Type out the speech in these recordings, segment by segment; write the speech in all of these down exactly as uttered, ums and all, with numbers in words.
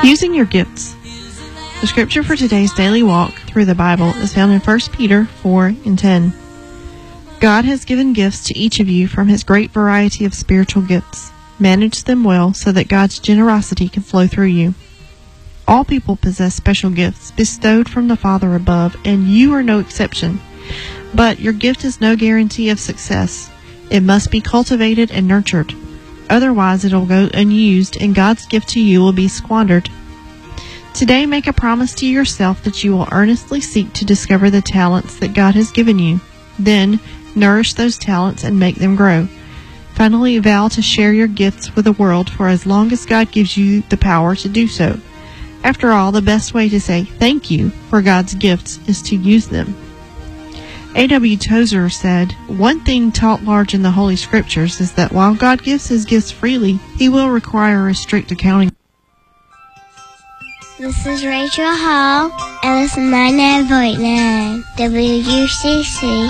Using your gifts. The scripture for today's daily walk through the Bible is found in First Peter four and ten. God has given gifts to each of you from His great variety of spiritual gifts. Manage them well so that God's generosity can flow through you. All people possess special gifts bestowed from the Father above, and you are no exception. But your gift is no guarantee of success. It must be cultivated and nurtured. Otherwise, it will go unused, and God's gift to you will be squandered. Today, make a promise to yourself that you will earnestly seek to discover the talents that God has given you. Then, nourish those talents and make them grow. Finally, vow to share your gifts with the world for as long as God gives you the power to do so. After all, the best way to say thank you for God's gifts is to use them. A W Tozer said, "One thing taught large in the Holy Scriptures is that while God gives His gifts freely, He will require a strict accounting." This is Rachel Hall, and it's ninety-nine point nine W U C C.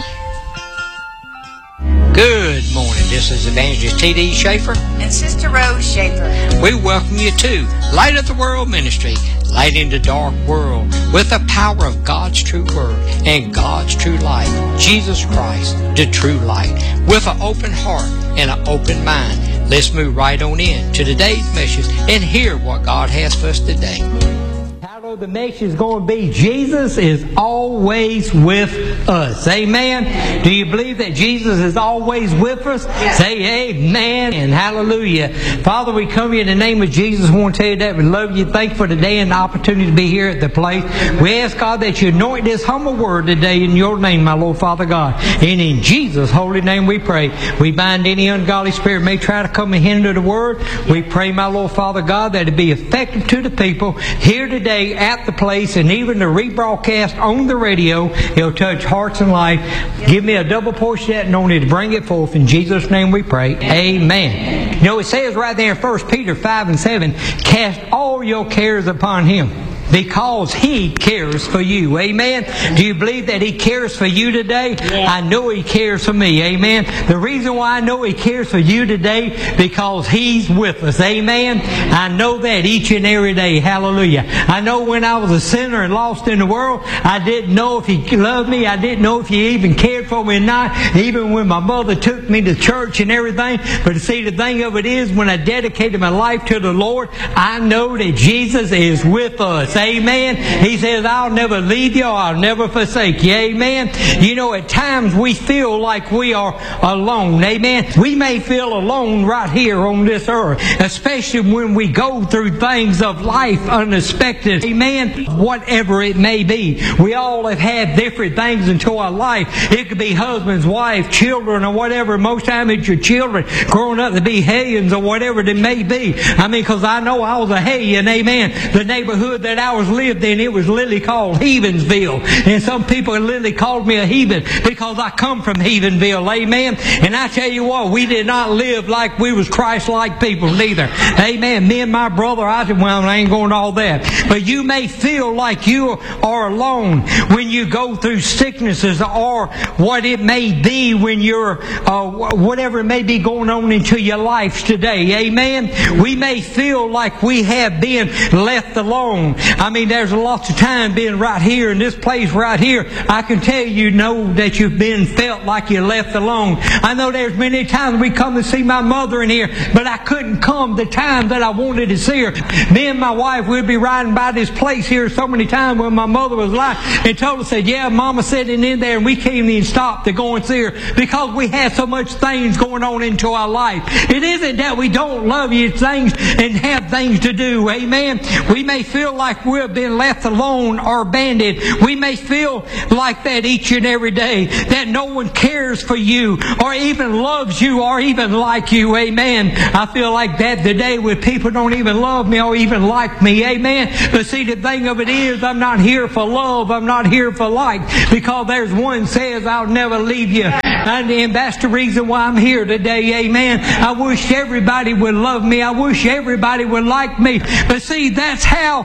Good morning. This is Evangelist T D Schaefer and Sister Rose Schaefer. We welcome you to Light of the World Ministry, light in the dark world with the power of God's true word and God's true light, Jesus Christ, the true light, with an open heart and an open mind. Let's move right on in to today's message and hear what God has for us today. Title of the message is going to be, Jesus is always with us. Amen. Do you believe that Jesus is always with us? Yes. Say amen and hallelujah. Father, we come here in the name of Jesus. We want to tell you that we love you. Thank you for today and the opportunity to be here at the place. We ask, God, that you anoint this humble word today in your name, my Lord Father God. And in Jesus' holy name we pray. We bind any ungodly spirit may try to come and hinder the word. We pray, my Lord Father God, that it be effective to the people here today at the place, and even the rebroadcast on the radio. It'll touch hearts and life. Give me a double portion of that and only to bring it forth. In Jesus' name we pray. Amen. You know, it says right there in First Peter five and seven, cast all your cares upon Him, because He cares for you. Amen. Do you believe that He cares for you today? Yeah. I know He cares for me. Amen. The reason why I know He cares for you today, because He's with us. Amen. I know that each and every day. Hallelujah. I know when I was a sinner and lost in the world, I didn't know if He loved me. I didn't know if He even cared for me or not. Even when my mother took me to church and everything. But see, the thing of it is, when I dedicated my life to the Lord, I know that Jesus is with us. Amen. He says, I'll never leave you, I'll never forsake you. Amen. You know, at times we feel like we are alone. Amen. We may feel alone right here on this earth, especially when we go through things of life unexpected. Amen. Whatever it may be. We all have had different things into our life. It could be husbands, wives, children, or whatever. Most time it's your children growing up to be hellions or whatever it may be. I mean, because I know I was a hellion. Amen. The neighborhood that I was lived in, it was literally called Heathensville. And some people literally called me a heathen because I come from Heathenville. Amen. And I tell you what, we did not live like we was Christ-like people neither. Amen. Me and my brother, I said, well, I ain't going to all that. But you may feel like you are alone when you go through sicknesses, or what it may be when you're, uh, whatever may be going on into your lives today. Amen. We may feel like we have been left alone. I mean, there's lots of time being right here in this place right here. I can tell you know that you've been felt like you're left alone. I know there's many times we come to see my mother in here, but I couldn't come the time that I wanted to see her. Me and my wife, we'd be riding by this place here so many times when my mother was alive, and told us, said, yeah, Mama sitting in there, and we can't even stop to go and see her because we had so much things going on into our life. It isn't that we don't love you things and have things to do. Amen. We may feel like we're been left alone or abandoned. We may feel like that each and every day, that no one cares for you or even loves you or even like you. Amen. I feel like that today when people don't even love me or even like me. Amen. But see, the thing of it is, I'm not here for love. I'm not here for like, because there's one says, I'll never leave you. And, and that's the reason why I'm here today. Amen. I wish everybody would love me. I wish everybody would like me. But see, that's how, like I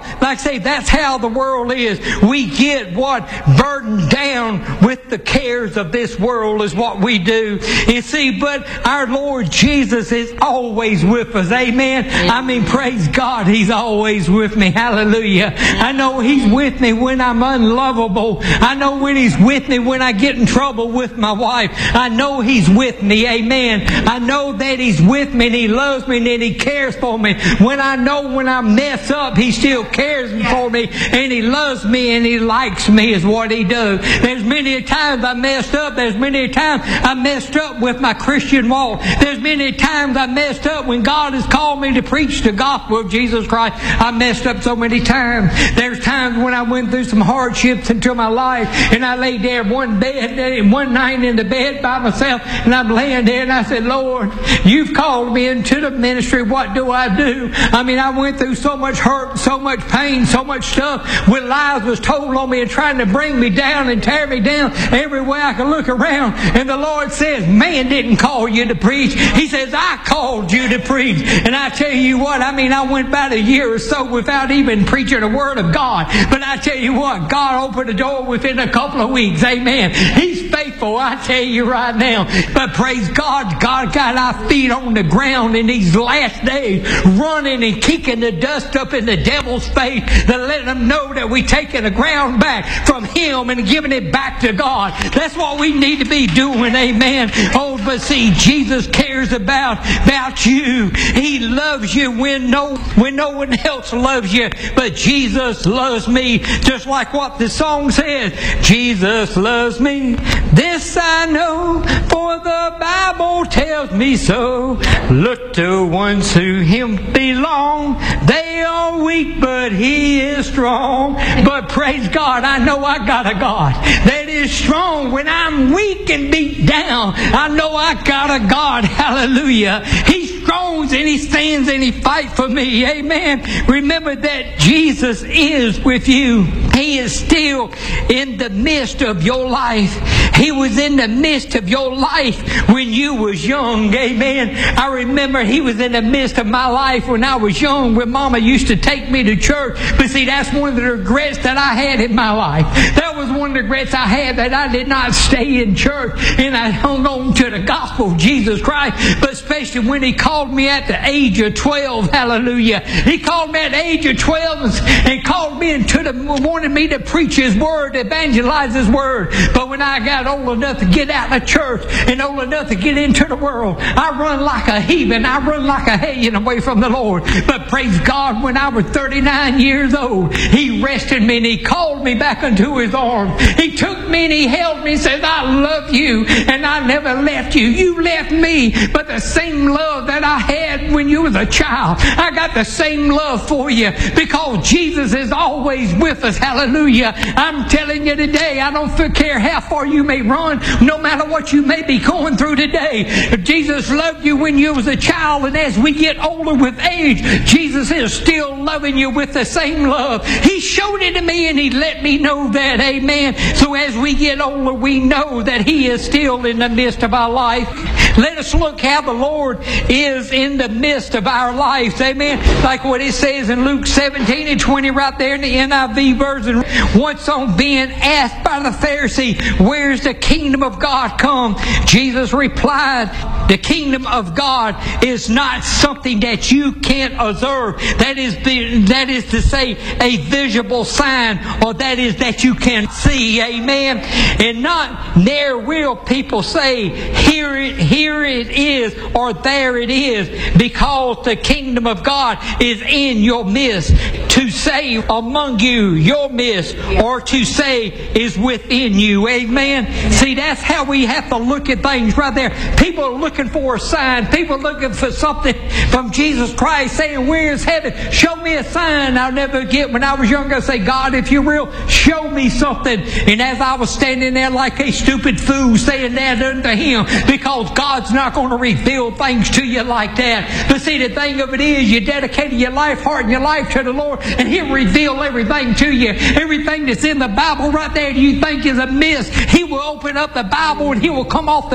say that's how the world is. We get what? Burdened down with the cares of this world is what we do. You see, but our Lord Jesus is always with us. Amen. I mean, praise God, He's always with me. Hallelujah. I know He's with me when I'm unlovable. I know when He's with me when I get in trouble with my wife. I know He's with me. Amen. I know that He's with me and He loves me and that He cares for me. When I know when I mess up, He still cares for me and He loves me and He likes me is what He does. There's many times I messed up. There's many times I messed up with my Christian walk. There's many times I messed up when God has called me to preach the gospel of Jesus Christ. I messed up so many times. There's times when I went through some hardships into my life and I laid there one bed, one night in the bed by myself, and I'm laying there and I said, Lord, You've called me into the ministry. What do I do? I mean, I went through so much hurt, so much pain, so much stuff when lies was told on me and trying to bring me down and tear me down every way I could look around. And the Lord says, man didn't call you to preach. He says, I called you to preach. And I tell you what, I mean, I went about a year or so without even preaching a word of God. But I tell you what, God opened the door within a couple of weeks. Amen. He's faithful, I tell you right now. But praise God, God got our feet on the ground in these last days, running and kicking the dust up in the devil's face to let them know that we're taking the ground back from Him and giving it back to God. That's what we need to be doing. Amen. Oh, but see, Jesus cares about, about you. He loves you when no, when no one else loves you. But Jesus loves me, just like what the song says. Jesus loves me. This I know, for the Bible tells me so. Look to ones who Him belong. They are weak, but He is strong. But praise God, I know I got a God that is strong. When I'm weak and beat down, I know I got a God. Hallelujah. He's strong and He stands and He fights for me. Amen. Remember that Jesus is with you. He is still in the midst of your life. He was in the midst of your life when you was young. Amen. I remember He was in the midst of my life when I was young, when Mama used to take me to church. But see, that's one of the regrets that I had in my life. That was one of the regrets I had, that I did not stay in church and I hung on to the gospel of Jesus Christ. But especially when He called me at the age of twelve. Hallelujah. He called me at the age of twelve and called me into the, wanted me to preach His word, evangelize His word. But when I got old enough to get out of church and old enough to get into the world, I run like a heathen. I run like a hellion away from the Lord. But praise God, when I was thirty-nine years old, He rested me and He called me back into His arms. He took me and He held me and said, I love you and I never left you. You left me, but the same love that I had when you was a child, I got the same love for you, because Jesus is always with us. Hallelujah. I'm telling you today, I don't care how far you may run, no matter what you may be going through today. If Jesus loved you when you was a child, and as we get older with age, Jesus is still loving you with the same love. He showed it to me and He let me know that. Amen. So as we get older, we know that He is still in the midst of our life. Let us look how the Lord is in the midst of our lives. Amen. Like what it says in Luke seventeen and twenty right there in the N I V version. Once on being asked by the Pharisee, where's the kingdom of God come? Jesus replied, the kingdom of God is not something that you can't observe. That is, the, that is to say, a visible sign, or that is that you can see. Amen. And not there will people say, here it, here it is, or there it is, because the kingdom of God is in your midst. To say among you, your midst, or to say is within you. Amen. See, that's how we have to look at things right there. People are looking for a sign. People are looking for something from Jesus Christ, saying, where is heaven? Show me a sign. I'll never get, when I was younger, I say, God, if you're real, show me something. And as I was standing there like a stupid fool, saying that unto Him, because God's not going to reveal things to you like that. But see, the thing of it is, you dedicated your life, heart, and your life to the Lord, and He'll reveal everything to you. Everything that's in the Bible right there you think is a miss, He will open up the Bible and He will come off the